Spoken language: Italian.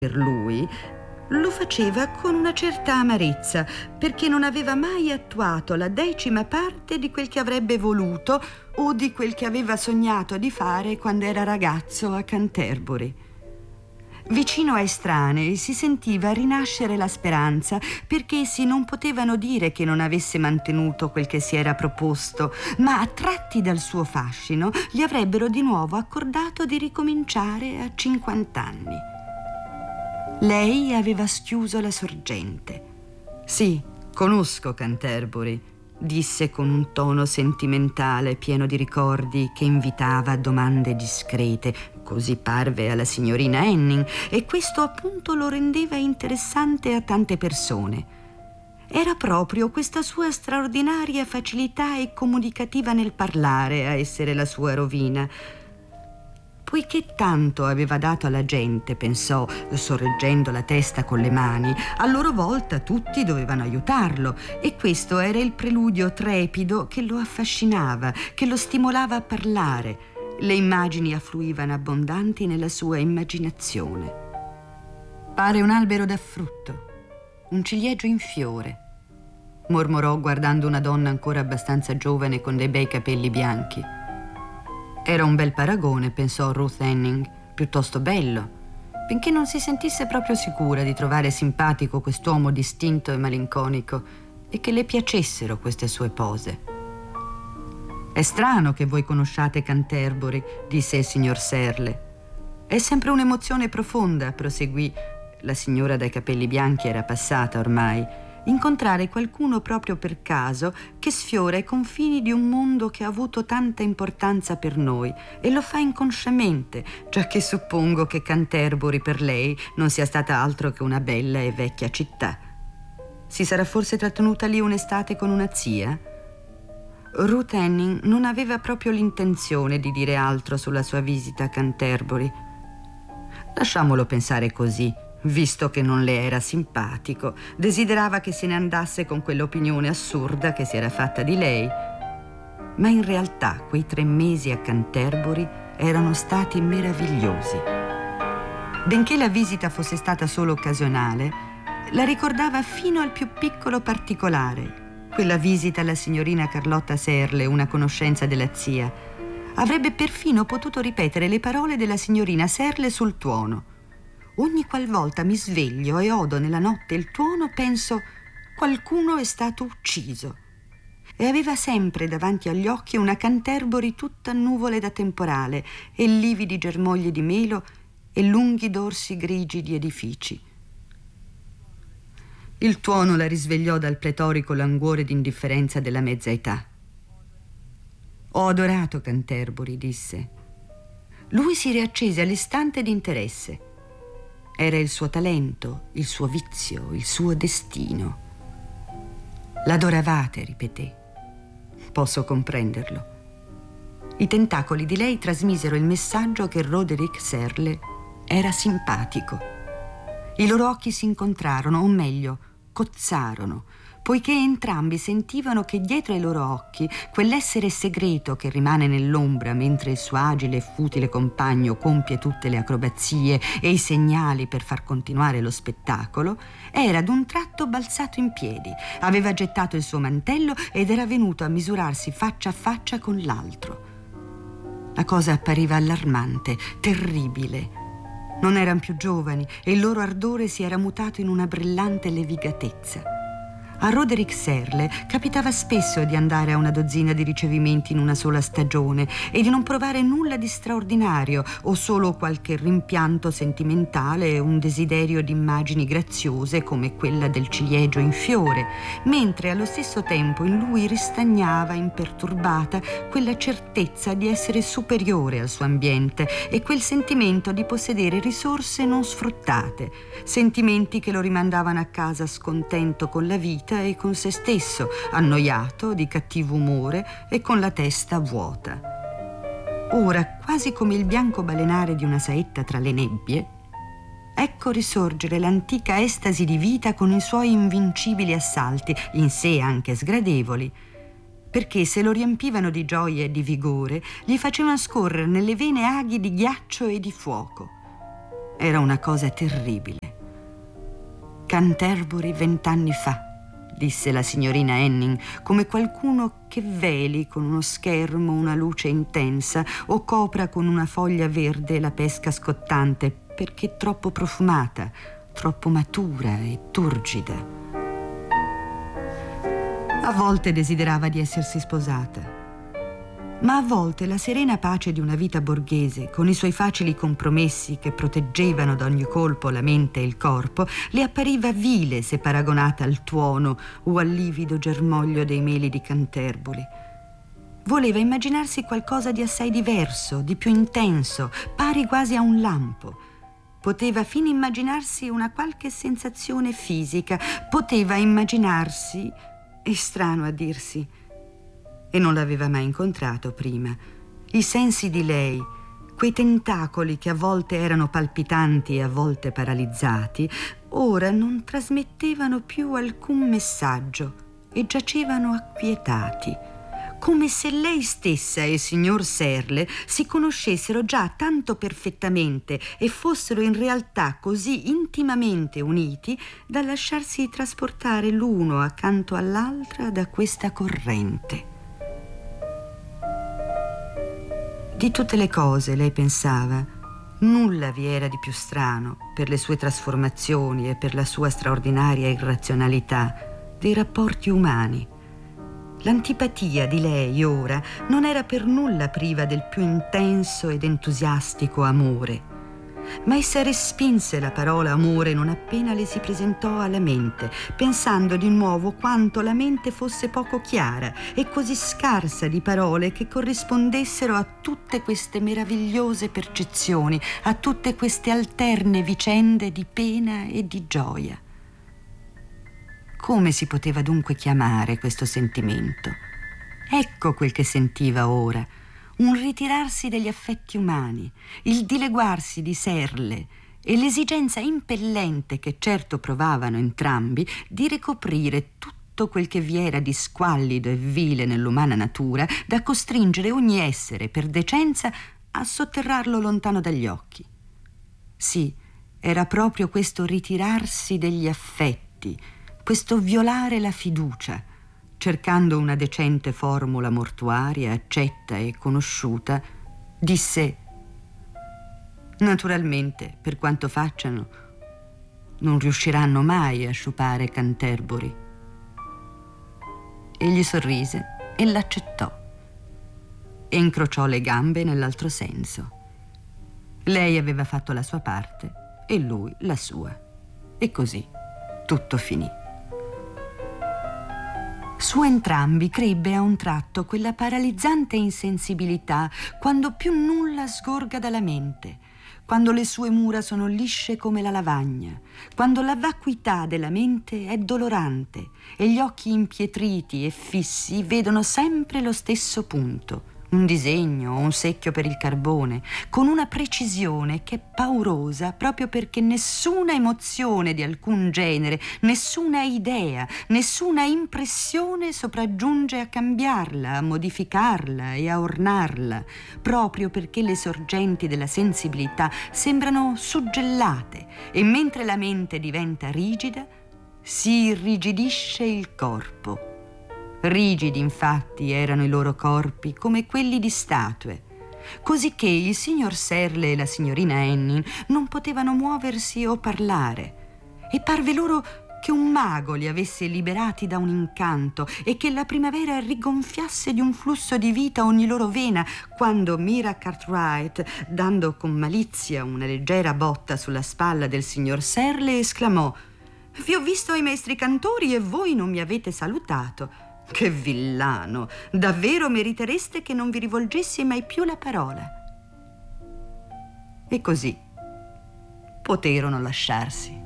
per lui, lo faceva con una certa amarezza, perché non aveva mai attuato la 10ª parte di quel che avrebbe voluto o di quel che aveva sognato di fare quando era ragazzo a Canterbury. Vicino a estranei si sentiva rinascere la speranza, perché essi non potevano dire che non avesse mantenuto quel che si era proposto, ma attratti dal suo fascino gli avrebbero di nuovo accordato di ricominciare a 50 anni. Lei aveva schiuso la sorgente. «Sì, conosco Canterbury», disse con un tono sentimentale pieno di ricordi che invitava a domande discrete. Così parve alla signorina Henning, e questo appunto lo rendeva interessante a tante persone. Era proprio questa sua straordinaria facilità e comunicativa nel parlare a essere la sua rovina. Poiché tanto aveva dato alla gente, pensò, sorreggendo la testa con le mani, a loro volta tutti dovevano aiutarlo, e questo era il preludio trepido che lo affascinava, che lo stimolava a parlare. Le immagini affluivano abbondanti nella sua immaginazione. «Pare un albero da frutto, un ciliegio in fiore», mormorò guardando una donna ancora abbastanza giovane con dei bei capelli bianchi. Era un bel paragone, pensò Ruth Henning, piuttosto bello, benché non si sentisse proprio sicura di trovare simpatico quest'uomo distinto e malinconico e che le piacessero queste sue pose. «È strano che voi conosciate Canterbury», disse il signor Serle. «È sempre un'emozione profonda», proseguì. La signora dai capelli bianchi era passata ormai. «Incontrare qualcuno proprio per caso che sfiora i confini di un mondo che ha avuto tanta importanza per noi, e lo fa inconsciamente, giacché suppongo che Canterbury per lei non sia stata altro che una bella e vecchia città. Si sarà forse trattenuta lì un'estate con una zia?» Ruth Henning non aveva proprio l'intenzione di dire altro sulla sua visita a Canterbury. Lasciamolo pensare così, visto che non le era simpatico. Desiderava che se ne andasse con quell'opinione assurda che si era fatta di lei. Ma in realtà quei 3 mesi a Canterbury erano stati meravigliosi. Benché la visita fosse stata solo occasionale, la ricordava fino al più piccolo particolare. Quella visita alla signorina Carlotta Serle, una conoscenza della zia. Avrebbe perfino potuto ripetere le parole della signorina Serle sul tuono. «Ogni qualvolta mi sveglio e odo nella notte il tuono, penso: qualcuno è stato ucciso». E aveva sempre davanti agli occhi una Canterbury tutta nuvole da temporale e lividi germogli di melo e lunghi dorsi grigi di edifici. Il tuono la risvegliò dal pletorico languore d'indifferenza della mezza età. «Ho adorato Canterbury», disse. Lui si riaccese all'istante d'interesse. Era il suo talento, il suo vizio, il suo destino. «L'adoravate», ripeté. «Posso comprenderlo». I tentacoli di lei trasmisero il messaggio che Roderick Serle era simpatico. I loro occhi si incontrarono, o meglio, cozzarono, poiché entrambi sentivano che dietro ai loro occhi quell'essere segreto che rimane nell'ombra mentre il suo agile e futile compagno compie tutte le acrobazie e i segnali per far continuare lo spettacolo, era d'un tratto balzato in piedi, aveva gettato il suo mantello ed era venuto a misurarsi faccia a faccia con l'altro. La cosa appariva allarmante, terribile. Non erano più giovani e il loro ardore si era mutato in una brillante levigatezza. A Roderick Serle capitava spesso di andare a una dozzina di ricevimenti in una sola stagione e di non provare nulla di straordinario, o solo qualche rimpianto sentimentale e un desiderio di immagini graziose come quella del ciliegio in fiore, mentre allo stesso tempo in lui ristagnava imperturbata quella certezza di essere superiore al suo ambiente e quel sentimento di possedere risorse non sfruttate, sentimenti che lo rimandavano a casa scontento con la vita e con se stesso, annoiato, di cattivo umore e con la testa vuota. Ora, quasi come il bianco balenare di una saetta tra le nebbie, ecco risorgere l'antica estasi di vita con i suoi invincibili assalti, in sé anche sgradevoli, perché se lo riempivano di gioia e di vigore, gli facevano scorrere nelle vene aghi di ghiaccio e di fuoco. Era una cosa terribile. Canterbury 20 anni fa, disse la signorina Henning, come qualcuno che veli con uno schermo una luce intensa o copra con una foglia verde la pesca scottante perché troppo profumata, troppo matura e turgida. A volte desiderava di essersi sposata, ma a volte la serena pace di una vita borghese, con i suoi facili compromessi che proteggevano da ogni colpo la mente e il corpo, le appariva vile se paragonata al tuono o al livido germoglio dei meli di Canterbury. Voleva immaginarsi qualcosa di assai diverso, di più intenso, pari quasi a un lampo. Poteva fin immaginarsi una qualche sensazione fisica, poteva immaginarsi, è strano a dirsi, e non l'aveva mai incontrato prima, i sensi di lei, quei tentacoli che a volte erano palpitanti e a volte paralizzati, ora non trasmettevano più alcun messaggio e giacevano acquietati, come se lei stessa e il signor Serle si conoscessero già tanto perfettamente e fossero in realtà così intimamente uniti da lasciarsi trasportare l'uno accanto all'altra da questa corrente. Di tutte le cose, lei pensava, nulla vi era di più strano per le sue trasformazioni e per la sua straordinaria irrazionalità dei rapporti umani. L'antipatia di lei ora non era per nulla priva del più intenso ed entusiastico amore, ma essa respinse la parola amore non appena le si presentò alla mente, pensando di nuovo quanto la mente fosse poco chiara e così scarsa di parole che corrispondessero a tutte queste meravigliose percezioni, a tutte queste alterne vicende di pena e di gioia. Come si poteva dunque chiamare questo sentimento? Ecco quel che sentiva ora: un ritirarsi degli affetti umani, il dileguarsi di Serle e l'esigenza impellente che certo provavano entrambi di ricoprire tutto quel che vi era di squallido e vile nell'umana natura, da costringere ogni essere per decenza a sotterrarlo lontano dagli occhi. Sì, era proprio questo ritirarsi degli affetti, questo violare la fiducia, cercando una decente formula mortuaria, accetta e conosciuta, disse: naturalmente, per quanto facciano, non riusciranno mai a sciupare Canterbury. Egli sorrise e l'accettò e incrociò le gambe nell'altro senso. Lei aveva fatto la sua parte e lui la sua, e così tutto finì. Su entrambi crebbe a un tratto quella paralizzante insensibilità quando più nulla sgorga dalla mente, quando le sue mura sono lisce come la lavagna, quando la vacuità della mente è dolorante e gli occhi impietriti e fissi vedono sempre lo stesso punto, un disegno o un secchio per il carbone, con una precisione che è paurosa proprio perché nessuna emozione di alcun genere, nessuna idea, nessuna impressione sopraggiunge a cambiarla, a modificarla e a ornarla, proprio perché le sorgenti della sensibilità sembrano suggellate e mentre la mente diventa rigida, si irrigidisce il corpo. Rigidi, infatti, erano i loro corpi come quelli di statue, cosicché il signor Serle e la signorina Henning non potevano muoversi o parlare, e parve loro che un mago li avesse liberati da un incanto e che la primavera rigonfiasse di un flusso di vita ogni loro vena, quando Mira Cartwright, dando con malizia una leggera botta sulla spalla del signor Serle, esclamò: «Vi ho visto ai maestri cantori e voi non mi avete salutato. Che villano! Davvero meritereste che non vi rivolgessi mai più la parola». E così poterono lasciarsi.